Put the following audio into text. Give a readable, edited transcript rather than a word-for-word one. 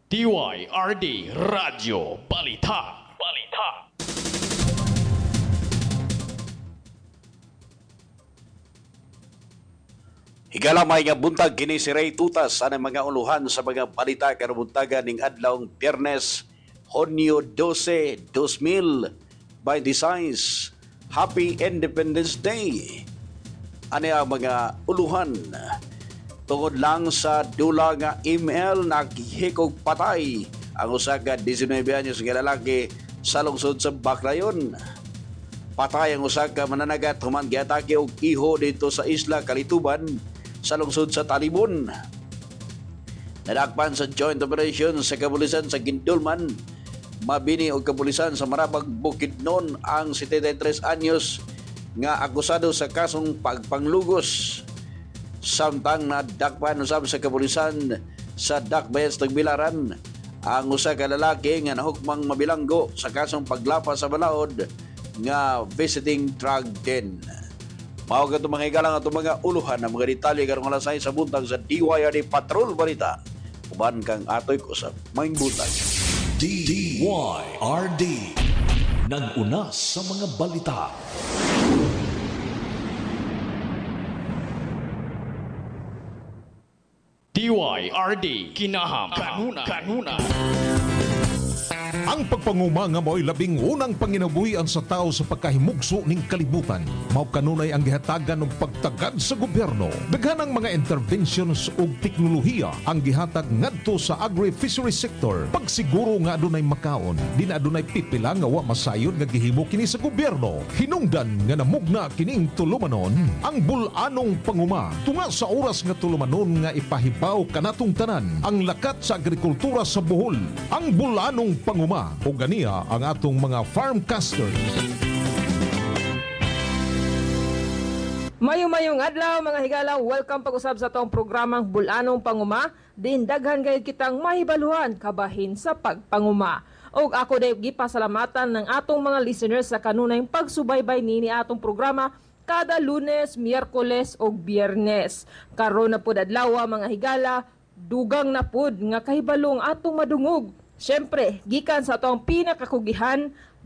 DYRD Radyo Balita. Higalamay nga buntag kini si Ray Tutas ana mga uluhan sa mga balita karong buntaga ning adlawng Biyernes, Hunyo 12, 2026. Happy Independence Day. Ani ang mga uluhan tungod lang sa dula nga email na hikog patay ang usa ka 19 anyos nga lalaki sa lungsod sa Baclayon. Patay ang usa ka mananagat human giatake og iho dito sa Isla Kalituban sa lungsod sa Talibon. Nadakpan sa joint operation sa kapulisan sa Gindulman, mabini og kapulisan sa Marabag, Bukidnon ang 73 anyos nga akusado sa kasong pagpanglugos. Samtang nadakpan usab sa kapulisan sa Dakbayas Tagbilaran ang usa ka lalaki nga nahukmang mabilanggo sa kasong paglapas sa balaod nga visiting drug den. Mao ka itong mga igalang at mga uluhan ng mga detalye karong alas 6 sa buntag sa DYRD Patrol Balita. Uban kang atoy ko sa maing buntag. DYRD nag-una sa mga balita. DYRD Kinaham Kanuna. Ang pagpanguma nga mo'y labing unang panginabuhian sa tao sa pagkahimugso ning kalibutan. Mao kanunay ang gihatagan og pagtagad sa gobyerno. Daghanang mga interventions ug teknolohiya ang gihatag ngadto sa agri-fishery sector. Pagsiguro nga adunay makaon, di na adunay pipila nga wa masayod nga gihimo kini sa gobyerno. Hinungdan nga namugna kining tulumanon ang bulanong panguma. Tunga sa oras nga tulumanon nga ipahibaw kanatong tanan ang lakat sa agrikultura sa Bohol. Ang bulanong panguma o ganiya ang atong mga farmcasters. Mayong adlaw mga higala, welcome pag-usab sa tong programang Bulanong Panguma. Din daghan gayud kitang mahibaluhan kabahin sa pagpanguma. Og ako day gipasalamatan ng atong mga listeners sa kanunayng pagsubaybay nini atong programa kada Lunes, Miyerkules ug Biyernes. Karon na pud adlaw mga higala, dugang na pud nga kahibalong atong madungog. Siyempre, gikan sa atong pinakakugihan,